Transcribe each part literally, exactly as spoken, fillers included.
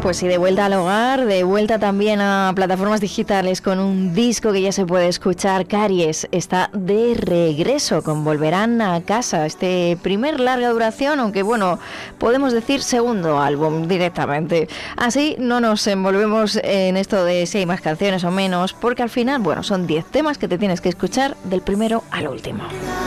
Pues sí, de vuelta al hogar, de vuelta también a plataformas digitales con un disco que ya se puede escuchar. Caries está de regreso con Volverán a casa, este primer larga duración, aunque bueno, podemos decir segundo álbum directamente. Así no nos envolvemos en esto de si hay más canciones o menos, porque al final, bueno, son diez temas que te tienes que escuchar del primero al último.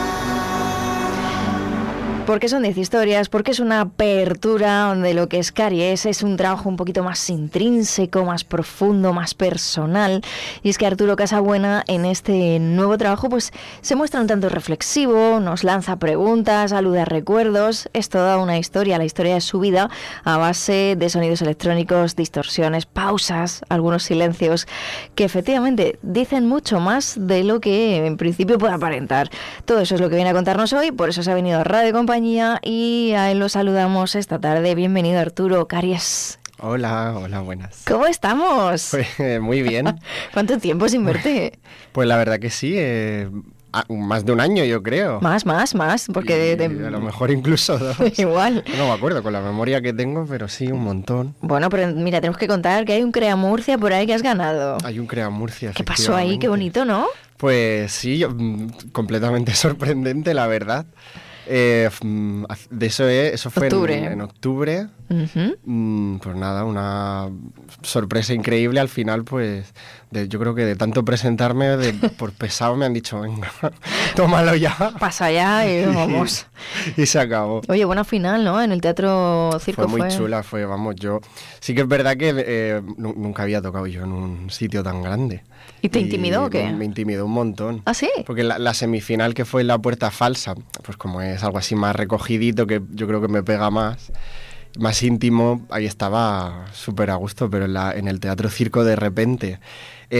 Porque son diez historias, porque es una apertura de lo que es Caries, es un trabajo un poquito más intrínseco, más profundo, más personal. Y es que Arturo Casabuena en este nuevo trabajo pues se muestra un tanto reflexivo, nos lanza preguntas, alude a recuerdos. Es toda una historia, la historia de su vida a base de sonidos electrónicos, distorsiones, pausas, algunos silencios que efectivamente dicen mucho más de lo que en principio puede aparentar. Todo eso es lo que viene a contarnos hoy, por eso se ha venido a Radio Compañía y a él lo saludamos esta tarde. Bienvenido, Arturo Caries. Hola, hola, buenas. ¿Cómo estamos? Pues eh, muy bien. ¿Cuánto tiempo sin verte? Pues la verdad que sí, eh, más de un año yo creo. Más, más, más, porque... Y, de... a lo mejor incluso dos. Igual. No me acuerdo con la memoria que tengo, pero sí, un montón. Bueno, pero mira, tenemos que contar que hay un Crea Murcia por ahí que has ganado. Hay un Crea Murcia, ¿Qué pasó ahí? Qué bonito, ¿no? Pues sí, yo, completamente sorprendente, la verdad. Eh, de eso, eh, eso fue octubre. En, en octubre. Uh-huh. Mm, pues nada, una sorpresa increíble. Al final, pues de, yo creo que de tanto presentarme, de, por pesado me han dicho, venga, tómalo ya. Pasa ya y vamos. Y, y se acabó. Oye, buena final, ¿no? En el Teatro Circo fue. Muy fue... chula, fue, vamos, yo... Sí que es verdad que eh, nunca había tocado yo en un sitio tan grande. ¿Y te intimidó o qué? Me, me intimidó un montón. ¿Ah, sí? Porque la, la semifinal que fue en la Puerta Falsa, pues como es algo así más recogidito, que yo creo que me pega más, más íntimo, ahí estaba súper a gusto, pero en, la, en el Teatro Circo de repente...